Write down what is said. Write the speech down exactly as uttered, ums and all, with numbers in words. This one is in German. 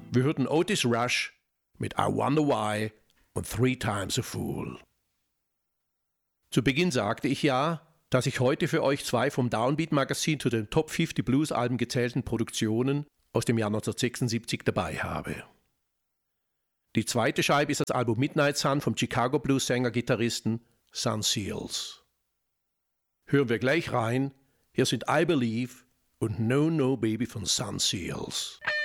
Wir hörten Otis Rush mit I Wonder Why und Three Times a Fool. Zu Beginn sagte ich ja, dass ich heute für euch zwei vom Downbeat Magazin zu den Top fünfzig Blues-Alben gezählten Produktionen aus dem Jahr neunzehnhundertsechsundsiebzig dabei habe. Die zweite Scheibe ist das Album Midnight Sun vom Chicago Blues-Sänger-Gitarristen Son Seals. Hören wir gleich rein, hier sind I Believe und No No Baby von Son Seals.